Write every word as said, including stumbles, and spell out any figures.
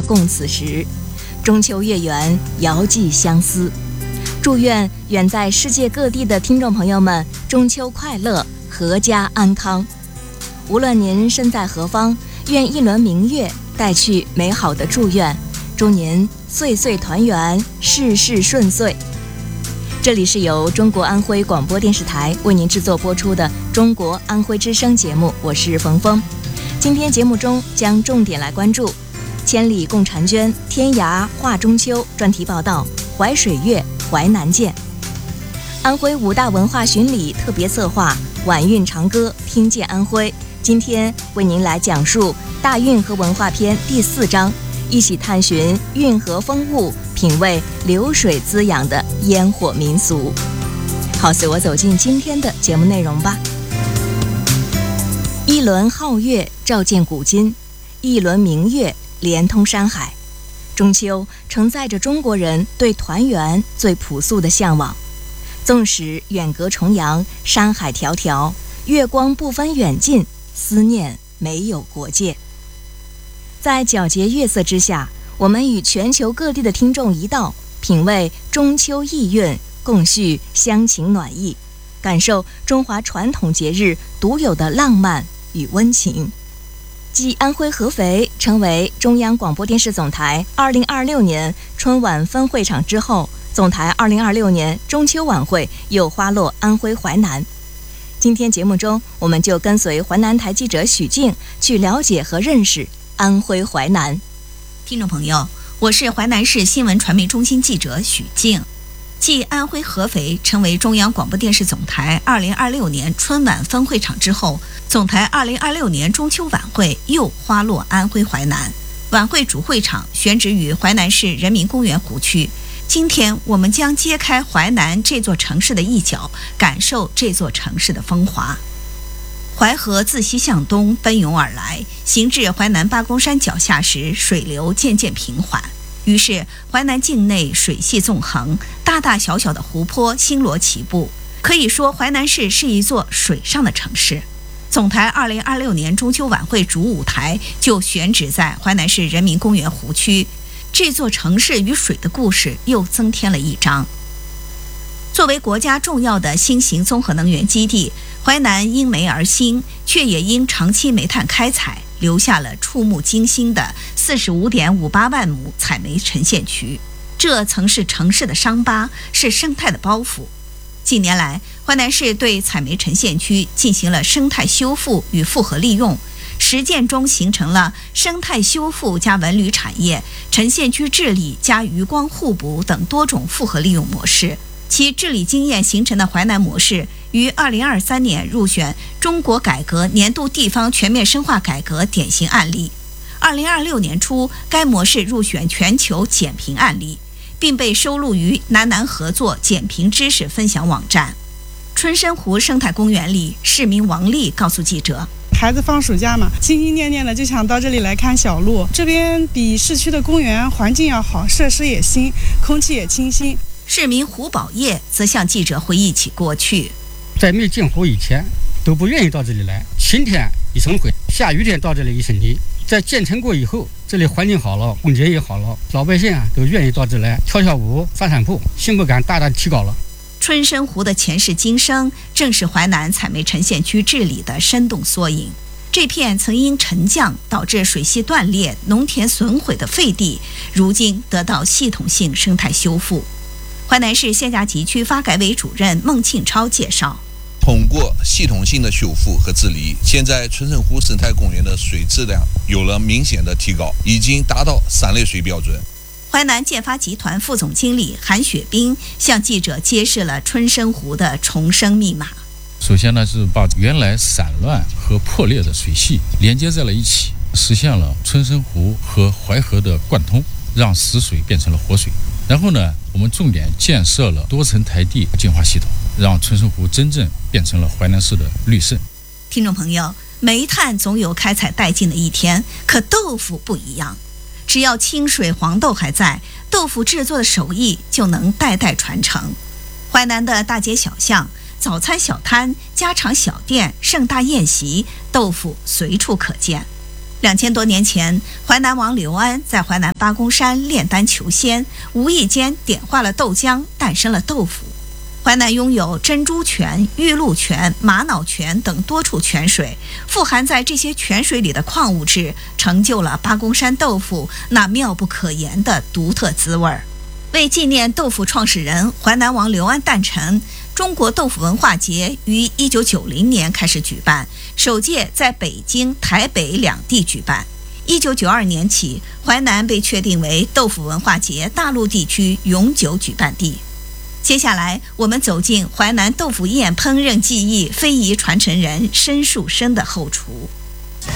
共此时。中秋月圆，遥寄相思。祝愿远在世界各地的听众朋友们中秋快乐，阖家安康。无论您身在何方，愿一轮明月带去美好的祝愿，祝您岁岁团圆，事事顺遂。这里是由中国安徽广播电视台为您制作播出的中国安徽之声节目，我是冯峰。今天节目中将重点来关注千里共婵娟，天涯话中秋专题报道，淮水月，淮南见。安徽五大文化巡礼特别策划，晚韵长歌，听见安徽。今天为您来讲述大运河文化篇第四章，一起探寻运河风物，品味流水滋养的烟火民俗。好，随我走进今天的节目内容吧。一轮皓月照见古今，一轮明月连通山海。中秋承载着中国人对团圆最朴素的向往。纵使远隔重洋，山海迢迢，月光不分远近，思念没有国界。在皎洁月色之下，我们与全球各地的听众一道，品味中秋意韵，共叙乡情暖意，感受中华传统节日独有的浪漫与温情。继安徽合肥成为中央广播电视总台二零二六年春晚分会场之后，总台二零二六年中秋晚会又花落安徽淮南。今天节目中，我们就跟随淮南台记者许静去了解和认识安徽淮南。 听众朋友，我是淮南市新闻传媒中心记者许静。继安徽合肥成为中央广播电视总台二零二六年春晚分会场之后，总台二零二六年中秋晚会又花落安徽淮南。晚会主会场选址于淮南市人民公园湖区。今天我们将揭开淮南这座城市的一角，感受这座城市的风华。淮河自西向东奔涌而来，行至淮南八公山脚下时，水流渐渐平缓。于是淮南境内水系纵横，大大小小的湖泊星罗棋布，可以说淮南市是一座水上的城市。总台二零二六年中秋晚会主舞台就选址在淮南市人民公园湖区，这座城市与水的故事又增添了一章。作为国家重要的新型综合能源基地，淮南因煤而兴，却也因长期煤炭开采，留下了触目惊心的 四十五点五八万亩采煤沉陷区。这曾是城市的伤疤，是生态的包袱。近年来，淮南市对采煤沉陷区进行了生态修复与复合利用，实践中形成了生态修复加文旅产业、沉陷区治理加渔光互补等多种复合利用模式。其治理经验形成的淮南模式，于二零二三年入选中国改革年度地方全面深化改革典型案例。二零二六年初，该模式入选全球减贫案例，并被收录于南南合作减贫知识分享网站。春申湖生态公园里，市民王丽告诉记者， 孩子放暑假嘛，心心念念的就想到这里来看小鹿。这边比市区的公园环境要好，设施也新，空气也清新。 市民胡宝业则向记者回忆起过去， 在没进湖以前都不愿意到这里来，晴天一身灰，下雨天到这里一身泥。在建成过以后，这里环境好了，空间也好了，老百姓啊都愿意到这来跳跳舞、散散步，幸福感大大提高了。 春申湖的前世今生，正是淮南采煤沉陷区治理的生动缩影。这片曾因沉降导致水系断裂、农田损毁的废地，如今得到系统性生态修复。淮南市县甲集区发改委主任孟庆超介绍， 通过系统性的修复和治理，现在春申湖生态公园的水质量有了明显的提高，已经达到三类水标准。 淮南建发集团副总经理韩雪冰向记者揭示了春申湖的重生密码。 首先呢，是把原来散乱和破裂的水系连接在了一起，实现了春申湖和淮河的贯通，让死水变成了活水。然后呢，我们重点建设了多层台地净化系统，让春申湖真正变成了淮南市的绿肾。 听众朋友，煤炭总有开采殆尽的一天，可豆腐不一样，只要清水黄豆还在，豆腐制作的手艺就能代代传承。淮南的大街小巷、早餐小摊、家常小店、盛大宴席，豆腐随处可见。 两千多年前，淮南王刘安在淮南八公山炼丹求仙，无意间点化了豆浆，诞生了豆腐。淮南拥有珍珠泉、玉露泉、玛瑙泉等多处泉水，富含在这些泉水里的矿物质，成就了八公山豆腐那妙不可言的独特滋味儿。为纪念豆腐创始人淮南王刘安诞辰，中国豆腐文化节于一九九零年开始举办，首届在北京、台北两地举办。一九九二年起，淮南被确定为豆腐文化节大陆地区永久举办地。接下来，我们走进淮南豆腐宴烹饪技艺非遗传承人申树生的后厨。